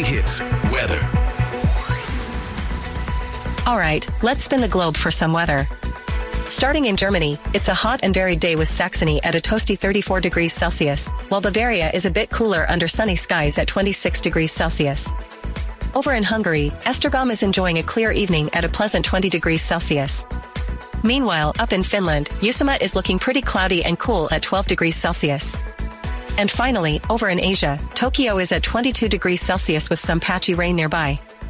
weekly hits, weather. All right, let's spin the globe for some weather. Starting in Germany, it's a hot and varied day with Saxony at a toasty 34 degrees Celsius, while Bavaria is a bit cooler under sunny skies at 26 degrees Celsius. Over in Hungary, Esztergom is enjoying a clear evening at a pleasant 20 degrees Celsius. Meanwhile, up in Finland, Uusimaa is looking pretty cloudy and cool at 12 degrees Celsius. And finally, over in Asia, Tokyo is at 22 degrees Celsius with some patchy rain nearby.